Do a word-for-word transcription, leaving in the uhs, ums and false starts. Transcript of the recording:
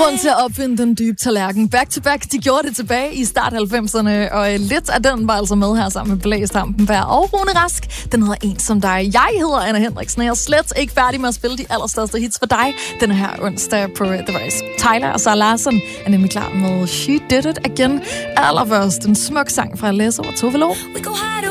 grund til at opfinde den dybe tallerken. Back to back, de gjorde det tilbage i start halvfemserne, og lidt af den var altså med her sammen med Blæstampen Bær og Rune Rask. Den hedder En som dig. Jeg hedder Anna Hendriksen, og jeg er slet ikke færdig med at spille de allerstørste hits for dig den her onsdag på The Voice. Tyler og Sarah Larsen er nemlig klar med She Did It Again. Allerførst en smuk sang fra Alesso og Tove Lo.